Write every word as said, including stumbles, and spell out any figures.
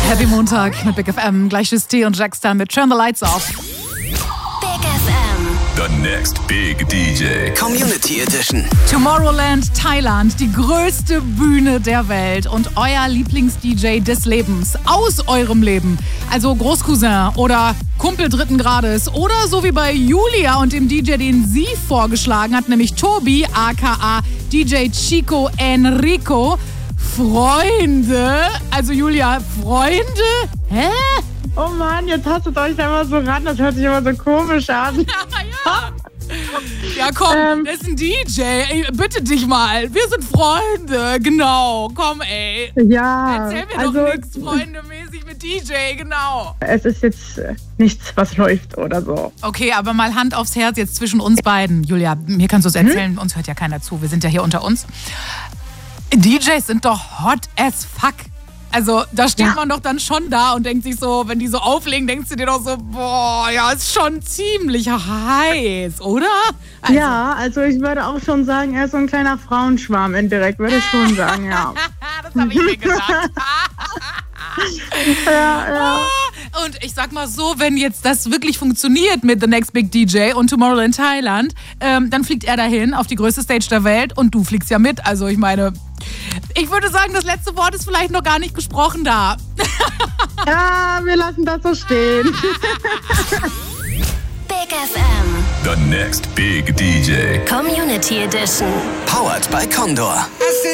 Happy Montag mit Big F M. Gleich ist T und Jackster mit Turn the Lights Off. Big F M. The next big D J. Community Edition. Tomorrowland, Thailand, die größte Bühne der Welt und euer Lieblings-D J des Lebens, aus eurem Leben. Also Großcousin oder Kumpel dritten Grades oder so wie bei Julia und dem D J, den sie vorgeschlagen hat, nämlich Tobi, aka D J Chico Enrico. Freunde, also Julia, Freunde? Hä? Oh Mann, jetzt tastet euch da immer so ran, das hört sich immer so komisch an. Ja, ja komm, Ähm. das ist ein D J, ey, bitte dich mal, wir sind Freunde, genau, komm ey. Ja, Erzähl mir also doch nichts freundemäßig mit D J, genau. es ist jetzt äh, nichts, was läuft oder so. Okay, aber mal Hand aufs Herz jetzt zwischen uns beiden. Julia, mir kannst du es erzählen, uns hört ja keiner zu, wir sind ja hier unter uns. D Js sind doch hot as fuck. Also da steht Ja. man doch dann schon da und denkt sich so, wenn die so auflegen, denkst du dir doch so, boah, ja, ist schon ziemlich heiß, oder? Also, Ja, also ich würde auch schon sagen, er ist so ein kleiner Frauenschwarm indirekt, würde ich schon sagen, ja. das habe ich mir gedacht. ja, ja. Und ich sag mal so, wenn jetzt das wirklich funktioniert mit The Next Big D J und Tomorrowland Thailand, ähm, dann fliegt er dahin auf die größte Stage der Welt und du fliegst ja mit. Also ich meine, ich würde sagen, das letzte Wort ist vielleicht noch gar nicht gesprochen da. Ja, wir lassen das so stehen. Big F M. The next big D J. Community Edition. Powered by Condor.